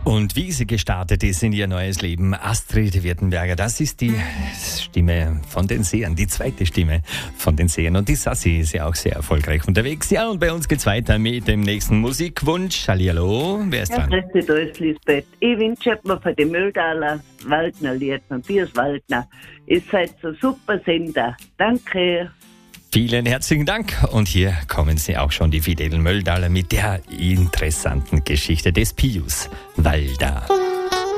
Und wie sie gestartet ist in ihr neues Leben, Astrid Wirtenberger, das ist die Stimme von den Sehern, die zweite Stimme von den Sehern. Und die Sassi ist ja auch sehr erfolgreich unterwegs. Ja, und bei uns geht's weiter mit dem nächsten Musikwunsch. Hallihallo, wer ist dran? Grüß da ist Lisbeth. Ich wünsche mir für die Mülldaler Waldner-Lied von Piers Waldner. Ihr seid so super Sender. Danke. Vielen herzlichen Dank. Und hier kommen sie auch schon, die Fidelen Mölldaler, mit der interessanten Geschichte des Pius Walder.